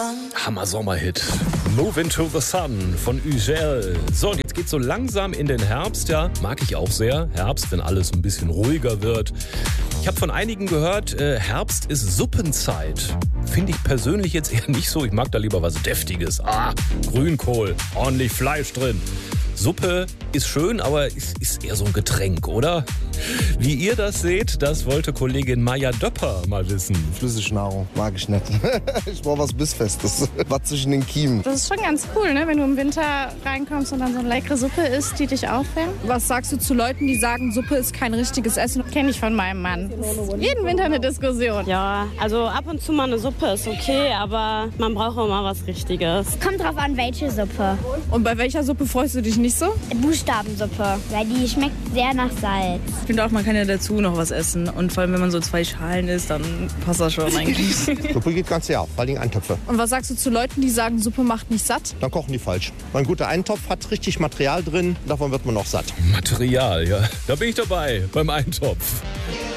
Hammer-Sommerhit. Move into the Sun von Ugel. So, und jetzt geht's so langsam in den Herbst, ja. Mag ich auch sehr. Herbst, wenn alles ein bisschen ruhiger wird. Ich habe von einigen gehört, Herbst ist Suppenzeit. Finde ich persönlich jetzt eher nicht so. Ich mag da lieber was Deftiges. Grünkohl, ordentlich Fleisch drin. Suppe ist schön, aber ist eher so ein Getränk, oder? Wie ihr das seht, das wollte Kollegin Maja Döpper mal wissen. Flüssignahrung mag ich nicht. Ich brauche was Bissfestes, was zwischen den Kiemen. Das ist schon ganz cool, ne? Wenn du im Winter reinkommst und dann so eine leckere Suppe isst, die dich aufwärmt. Was sagst du zu Leuten, die sagen, Suppe ist kein richtiges Essen? Kenne ich von meinem Mann. Jeden Winter eine Diskussion. Ja, also ab und zu mal eine Suppe ist okay, aber man braucht auch mal was Richtiges. Kommt drauf an, welche Suppe. Und bei welcher Suppe freust du dich nicht so? Buchstabensuppe, weil die schmeckt sehr nach Salz. Ich finde auch, man kann ja dazu noch was essen. Und vor allem, wenn man so 2 Schalen isst, dann passt das schon eigentlich. Suppe geht ganz ja, vor allem Eintöpfe. Und was sagst du zu Leuten, die sagen, Suppe macht nicht satt? Dann kochen die falsch. Ein guter Eintopf hat richtig Material drin, davon wird man noch satt. Material, ja. Da bin ich dabei, beim Eintopf.